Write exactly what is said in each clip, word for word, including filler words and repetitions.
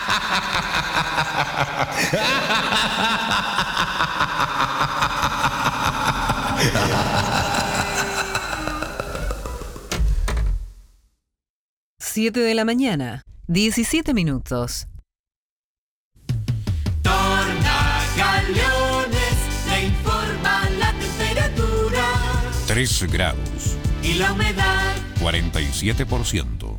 Siete de la mañana, diecisiete minutos. Tornagaleones, le informa la temperatura. tres grados. Y la humedad. cuarenta y siete por ciento.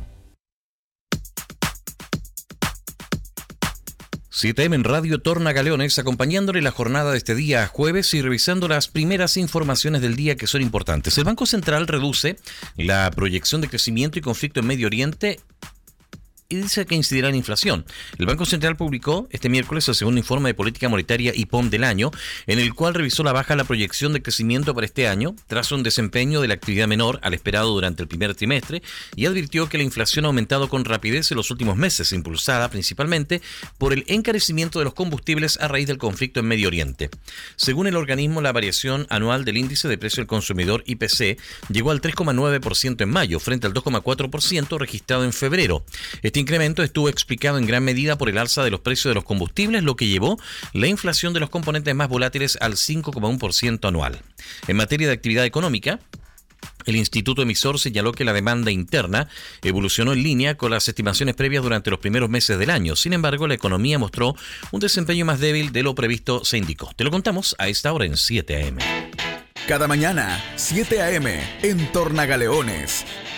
siete eme en Radio Tornagaleones, acompañándole la jornada de este día jueves y revisando las primeras informaciones del día que son importantes. El Banco Central reduce la proyección de crecimiento y conflicto en Medio Oriente y dice que incidirá en la inflación. El Banco Central publicó este miércoles el segundo informe de política monetaria I P O M del año, en el cual revisó la baja de la proyección de crecimiento para este año, tras un desempeño de la actividad menor al esperado durante el primer trimestre, y advirtió que la inflación ha aumentado con rapidez en los últimos meses, impulsada principalmente por el encarecimiento de los combustibles a raíz del conflicto en Medio Oriente. Según el organismo, la variación anual del índice de precio del consumidor I P C llegó al tres coma nueve por ciento en mayo, frente al dos coma cuatro por ciento registrado en febrero. Este incremento estuvo explicado en gran medida por el alza de los precios de los combustibles, lo que llevó la inflación de los componentes más volátiles al cinco coma uno por ciento anual. En materia de actividad económica, el Instituto Emisor señaló que la demanda interna evolucionó en línea con las estimaciones previas durante los primeros meses del año. Sin embargo, la economía mostró un desempeño más débil de lo previsto, se indicó. Te lo contamos a esta hora en siete a eme. Cada mañana, siete a eme, en Tornagaleones.